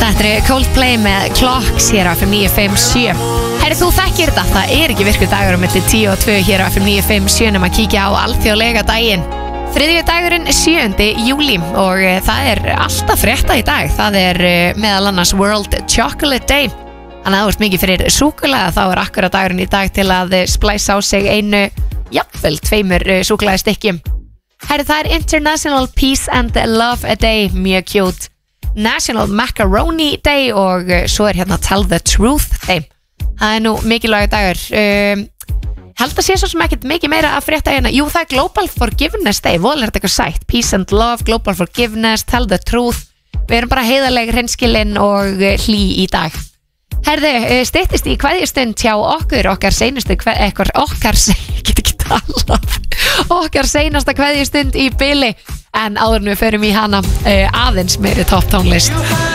Þetta er Coldplay með Clocks hér á FM 957. Herri, þú þekkir þetta, það er ekki virkur dagur milli 10 og 2 hér á FM 957 nema að kíkja á alþjóðlega daginn. Þriðji dagurinn 7. júlí og það er alltaf frétta í dag. Það er meðal annars World Chocolate Day. Þannig að þú ert mikið fyrir súkkulaði, þá er akkurat dagurinn í dag til að splæsa á sig einu, jafnvel 2 súkkulaðistykkjum. Herri, það er International Peace and Love Day, mjög cute. National Macaroni Day og svo er hérna Tell the Truth Day. Það er nú mikilvægur dagur. Held að sé svo sem ekkert mikið meira að frétta hérna. Jú, það er Global Forgiveness Day. Voðalega er þetta eitthvað sætt. Peace and Love, Global Forgiveness, Tell the Truth. Við erum bara heiðarleg, hreinskilin og hlý í dag. Herðu, styttist í kveðjustund hjá okkar seinustu okkar seinasta kveðjustund í bili. En áður en við förum í hana aðeins meiri topp tónlist.